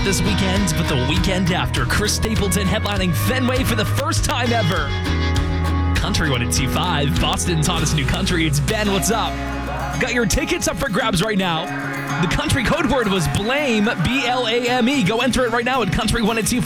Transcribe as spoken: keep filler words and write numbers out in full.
not this weekend, but the weekend after. Chris Stapleton headlining Fenway for the first time ever. Country one oh two point five, Boston's hottest new country. It's Ben, what's up? Got your tickets up for grabs right now. The country code word was BLAME, B L A M E. Go enter it right now at country one oh two